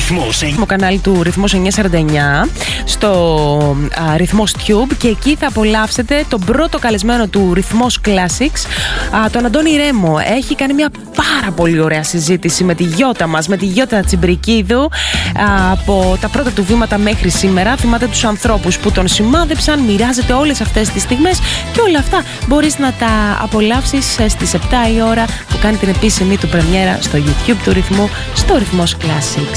Στο κανάλι του Ρυθμός 949 στο Ρυθμός Tube, και εκεί θα απολαύσετε τον πρώτο καλεσμένο του Ρυθμός Classics, τον Αντώνη Ρέμο. Έχει κάνει μια πάρα πολύ ωραία συζήτηση με τη Γιώτα μας, με τη Γιώτα Τσιμπρικίδου, από τα πρώτα του βήματα μέχρι σήμερα. Θυμάται τους ανθρώπους που τον σημάδεψαν, μοιράζεται όλες αυτές τις στιγμές, και όλα αυτά μπορείς να τα απολαύσεις στις 7 η ώρα που κάνει την επίσημη του πρεμιέρα στο YouTube του Ρυθμού, στο Ρυθμός Classics.